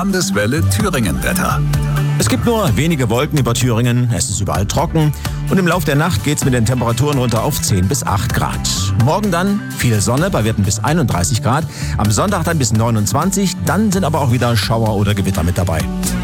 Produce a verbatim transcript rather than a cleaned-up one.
Landeswelle Thüringen-Wetter. Es gibt nur wenige Wolken über Thüringen, es ist überall trocken und im Laufe der Nacht geht's mit den Temperaturen runter auf zehn bis acht Grad. Morgen dann viel Sonne bei Werten bis einunddreißig Grad, am Sonntag dann bis neunundzwanzig, dann sind aber auch wieder Schauer oder Gewitter mit dabei.